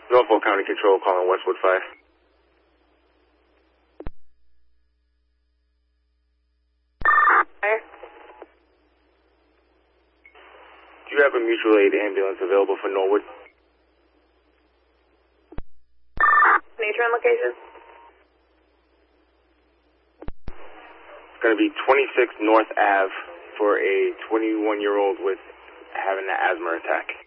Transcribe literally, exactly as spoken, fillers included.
Norfolk County Control calling Westwood Fire. Fire. Do you have a mutual aid ambulance available for Norwood? Nature and location. It's going to be twenty-six North Ave for a twenty-one-year-old with having an asthma attack.